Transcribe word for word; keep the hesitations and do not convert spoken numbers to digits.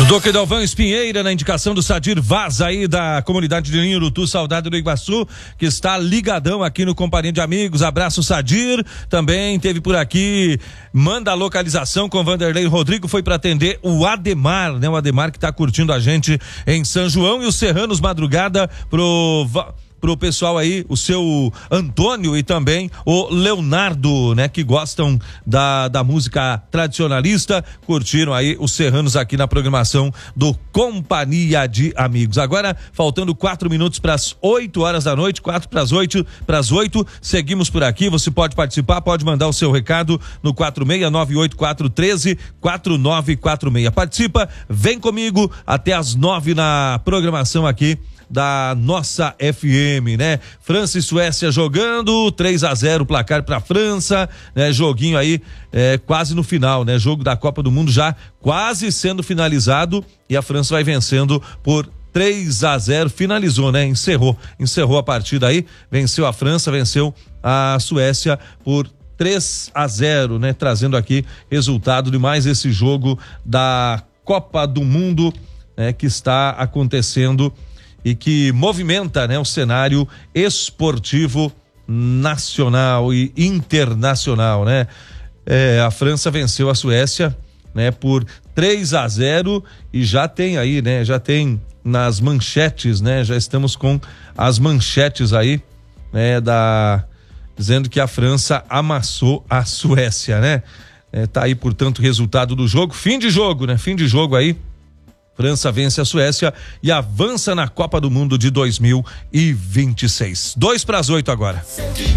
Duque Dalvan Espinheira, na indicação do Sadir Vaz aí da comunidade de Ninho Urutu, Saudade do Iguaçu, que está ligadão aqui no Companhia de Amigos. Abraço, Sadir. Também teve por aqui, manda a localização com Vanderlei Rodrigo, foi para atender o Ademar, né? O Ademar que tá curtindo a gente em São João, e os Serranos Madrugada pro pro pessoal aí, o seu Antônio e também o Leonardo, né, que gostam da, da música tradicionalista, curtiram aí os Serranos aqui na programação do Companhia de Amigos. Agora, faltando quatro minutos para as oito horas da noite, quatro para as oito, para as oito, seguimos por aqui. Você pode participar, pode mandar o seu recado no quatro seis nove oito quatro um três quatro nove quatro seis. Participa, vem comigo até as nove na programação aqui da nossa F M, né? França e Suécia jogando, três a zero placar pra França, né? Joguinho aí é, quase no final, né? Jogo da Copa do Mundo já quase sendo finalizado e a França vai vencendo por três a zero, finalizou, né? Encerrou, encerrou a partida aí, venceu a França, venceu a Suécia por três a zero, né? Trazendo aqui resultado de mais esse jogo da Copa do Mundo, né? Que está acontecendo e que movimenta, né, o cenário esportivo nacional e internacional, né? É, a França venceu a Suécia, né, por três a zero e já tem aí, né, já tem nas manchetes, né, já estamos com as manchetes aí, né, da dizendo que a França amassou a Suécia, né? É, tá aí, portanto, o resultado do jogo, fim de jogo, né? Fim de jogo aí. França vence a Suécia e avança na Copa do Mundo de dois mil e vinte e seis. Dois para as oito agora.